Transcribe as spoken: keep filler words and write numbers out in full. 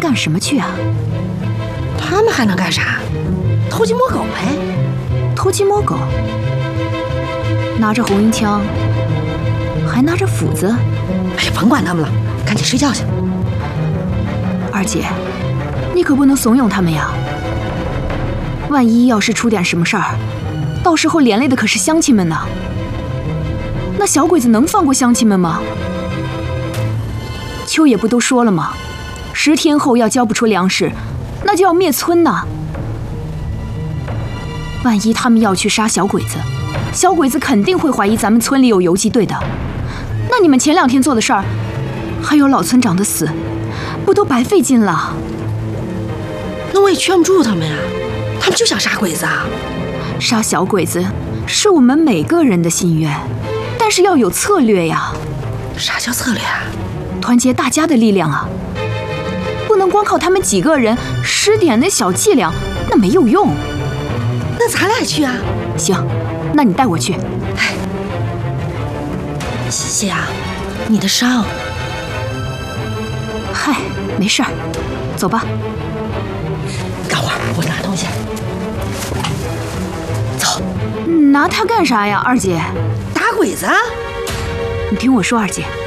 干什么去啊？ 他们还能干啥？偷鸡摸狗呗。 偷鸡摸狗？拿着红缨枪，还拿着斧子？ 哎呀，甭管他们了，赶紧睡觉去。 二姐，你可不能怂恿他们呀！万一要是出点什么事儿，到时候连累的可是乡亲们呢。那小鬼子能放过乡亲们吗？秋野不都说了吗？十天后要交不出粮食，那就要灭村呐。万一他们要去杀小鬼子，小鬼子肯定会怀疑咱们村里有游击队的。那你们前两天做的事儿，还有老村长的死，不都白费劲了？ 那我也劝不住他们呀，他们就想杀鬼子啊。 杀小鬼子是我们每个人的心愿，但是要有策略呀。 啥叫策略啊？ 团结大家的力量啊！不能光靠他们几个人使点那小伎俩，那没有用。 那咱俩去啊？ 行，那你带我去。 哎，西阳，你的伤…… 嗨，没事儿，走吧。 等会儿我拿东西。走。 拿它干啥呀，二姐？ 打鬼子啊！ 你听我说，二姐。